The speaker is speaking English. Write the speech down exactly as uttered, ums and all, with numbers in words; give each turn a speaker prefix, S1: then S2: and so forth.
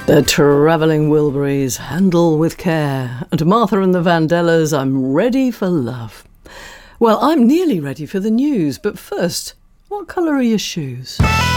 S1: The Travelling Wilburys, Handle with Care, and Martha and the Vandellas, I'm Ready for Love. Well, I'm nearly ready for the news, but first, what colour are your shoes?